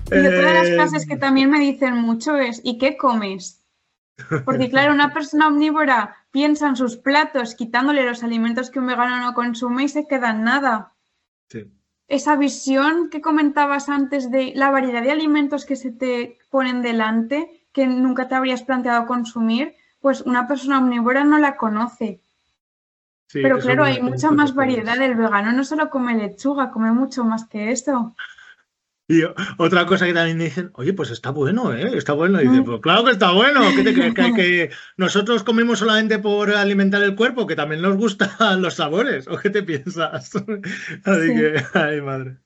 Y otra de las Eh, frases que también me dicen mucho es ¿y qué comes? Porque claro, una persona omnívora piensa en sus platos quitándole los alimentos que un vegano no consume y se queda en nada. sí. Esa visión que comentabas antes de la variedad de alimentos que se te ponen delante, que nunca te habrías planteado consumir, pues una persona omnívora no la conoce. Sí, Pero eso es claro, verdad hay que mucha muchas más variedad. veces. El vegano no solo come lechuga, come mucho más que eso. Y otra cosa que también dicen, oye, pues está bueno, ¿eh? Está bueno. Y dice, Mm, pues claro que está bueno. ¿Qué te crees? Que nosotros comemos solamente por alimentar el cuerpo, que también nos gustan los sabores. ¿O qué te piensas? Así sí. que, ay, madre.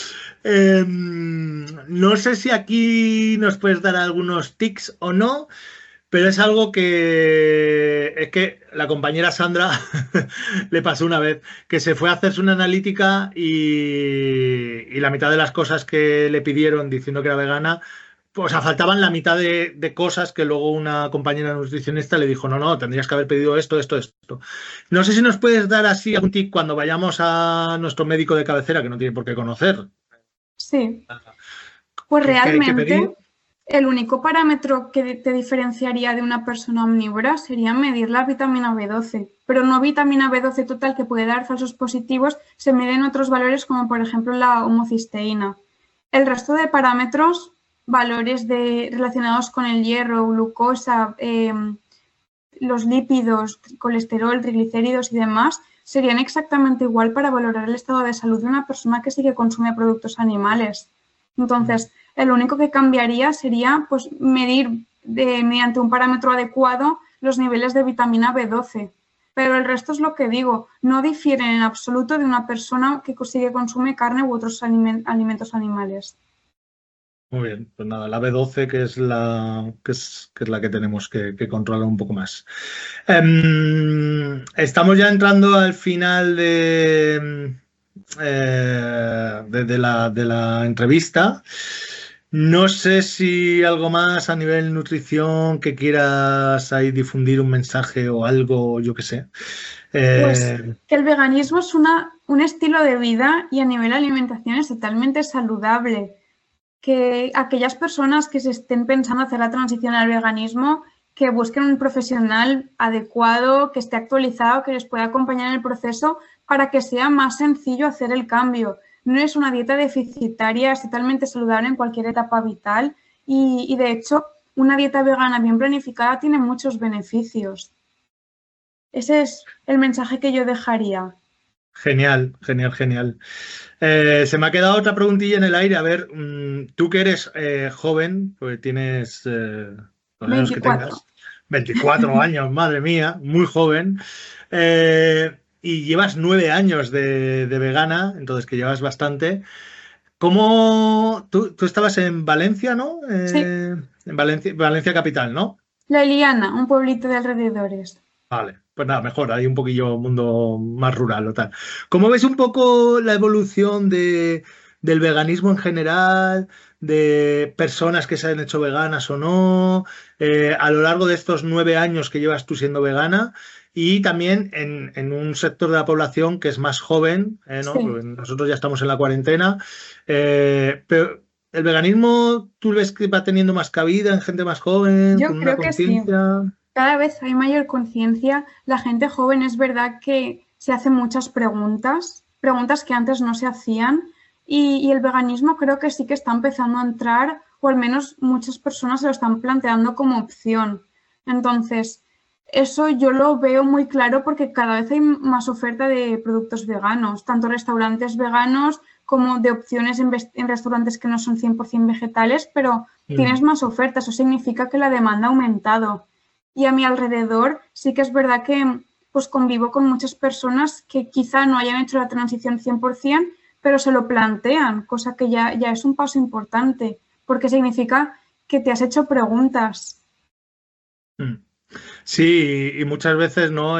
No sé si aquí nos puedes dar algunos tics o no. Pero es algo que es que la compañera Sandra le pasó una vez que se fue a hacerse una analítica y la mitad de las cosas que le pidieron diciendo que era vegana, pues faltaban la mitad de cosas que luego una compañera nutricionista le dijo, no, no, tendrías que haber pedido esto, esto, esto. No sé si nos puedes dar así algún tip cuando vayamos a nuestro médico de cabecera, que no tiene por qué conocer, Sí, pues qué hay que realmente pedir. el único parámetro que te diferenciaría de una persona omnívora sería medir la vitamina B12, pero no vitamina B12 total que puede dar falsos positivos, se miden otros valores como por ejemplo la homocisteína. El resto de parámetros, valores relacionados con el hierro, glucosa, los lípidos, colesterol, triglicéridos y demás, serían exactamente igual para valorar el estado de salud de una persona que sí que consume productos animales. Entonces, el único que cambiaría sería pues, medir mediante un parámetro adecuado los niveles de vitamina B12. Pero el resto es lo que digo, no difieren en absoluto de una persona que sí que consume carne u otros alimentos animales. Muy bien, pues nada, la B12 que es que es la que tenemos que controlar un poco más. Estamos ya entrando al final de la entrevista. No sé si algo más a nivel nutrición que quieras ahí difundir un mensaje o algo, yo qué sé. Pues Eh, que el veganismo es un estilo de vida y a nivel de alimentación es totalmente saludable. Que aquellas personas que se estén pensando hacer la transición al veganismo, que busquen un profesional adecuado, que esté actualizado, que les pueda acompañar en el proceso para que sea más sencillo hacer el cambio. No es una dieta deficitaria, es totalmente saludable en cualquier etapa vital y de hecho una dieta vegana bien planificada tiene muchos beneficios. Ese es el mensaje que yo dejaría. Genial, genial, genial. Se me ha quedado otra preguntilla en el aire. A ver, tú que eres joven, pues tienes los años que 24. tengas, 24 años, madre mía, muy joven, y llevas 9 años de vegana, entonces que llevas bastante. ¿Cómo tú estabas en Valencia, ¿no? Sí, En Valencia, Valencia capital, ¿no? La Eliana, un pueblito de alrededores. Vale, pues nada, mejor, hay un poquillo mundo más rural o tal. ¿Cómo ves un poco la evolución del veganismo en general, de personas que se han hecho veganas o no, a lo largo de estos 9 años que llevas tú siendo vegana y también en un sector de la población que es más joven, ¿no? Sí, Porque nosotros ya estamos en la cuarentena, pero ¿el veganismo tú ves que va teniendo más cabida en gente más joven, yo con una creo que sí. conciencia? Cada vez hay mayor conciencia. La gente joven es verdad que se hace muchas preguntas, preguntas que antes no se hacían, y el veganismo creo que sí que está empezando a entrar, o al menos muchas personas se lo están planteando como opción. Entonces, eso yo lo veo muy claro porque cada vez hay más oferta de productos veganos, tanto restaurantes veganos como de opciones en restaurantes que no son 100% vegetales, pero tienes Mm. más ofertas. Eso significa que la demanda ha aumentado. Y a mi alrededor sí que es verdad que pues convivo con muchas personas que quizá no hayan hecho la transición 100%, pero se lo plantean, cosa que ya es un paso importante, porque significa que te has hecho preguntas. Mm. Sí, y muchas veces no.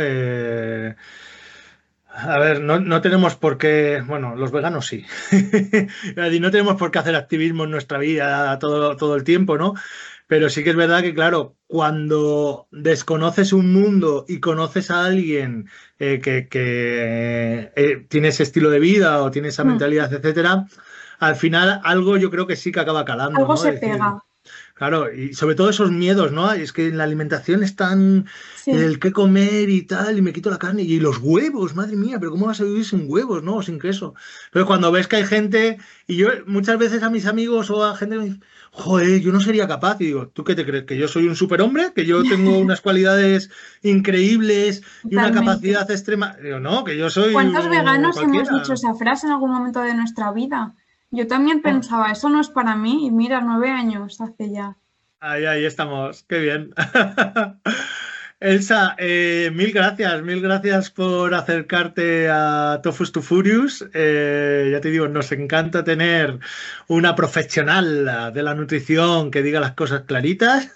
A ver, no tenemos por qué. Bueno, los veganos sí. Y no tenemos por qué hacer activismo en nuestra vida todo el tiempo, ¿no? Pero sí que es verdad que, claro, cuando desconoces un mundo y conoces a alguien que tiene ese estilo de vida o tiene esa Mm, mentalidad, etcétera, al final algo yo creo que sí que acaba calando, Algo ¿no? se Es decir, pega. claro, y sobre todo esos miedos, ¿no? Es que en la alimentación están Sí, el qué comer y tal, y me quito la carne, y los huevos, madre mía, pero ¿cómo vas a vivir sin huevos, no? O sin queso. Pero cuando ves que hay gente, y yo muchas veces a mis amigos o a gente me dice, joder, yo no sería capaz, y digo, ¿tú qué te crees? ¿Que yo soy un superhombre? ¿Que yo tengo unas cualidades increíbles y una totalmente. capacidad extrema? Digo, no, que yo soy ¿Cuántos veganos hemos dicho cualquiera. esa frase en algún momento de nuestra vida? Yo también pensaba, eso no es para mí, y mira, 9 años hace ya. Ahí estamos, qué bien. Elsa, mil gracias por acercarte a Tofus to Furious. Ya te digo, nos encanta tener una profesional de la nutrición que diga las cosas claritas.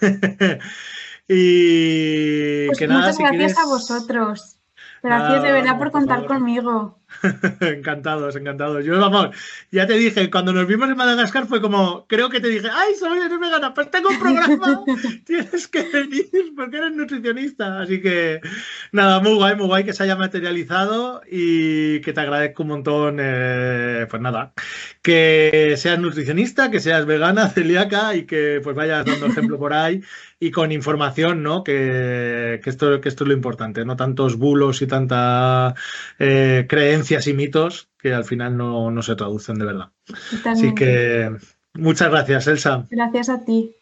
Y Pues que nada, muchas si gracias a quieres, vosotros. Gracias de nada, verdad vamos, por por contar favor. conmigo. Encantados, encantados. Yo, vamos, ya te dije, cuando nos vimos en Madagascar fue como, creo que te dije, ay, soy eres vegana, pues tengo un programa, tienes que venir porque eres nutricionista. Así que, nada, muy guay que se haya materializado y que te agradezco un montón, pues nada, que seas nutricionista, que seas vegana, celíaca y que pues vayas dando ejemplo por ahí y con información, ¿no? Que esto es lo importante, no tantos bulos y tanta creencias y mitos que al final no se traducen de verdad. Así Totalmente. que muchas gracias, Elsa. Gracias a ti.